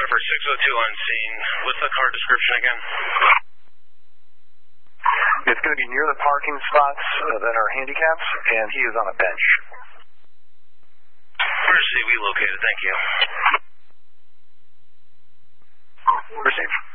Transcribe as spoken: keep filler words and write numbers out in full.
Jennifer six oh two on scene. What's the car description again? It's going to be near the parking spots uh, that are handicaps, and he is on a bench. Where's C W located? Thank you. Receive.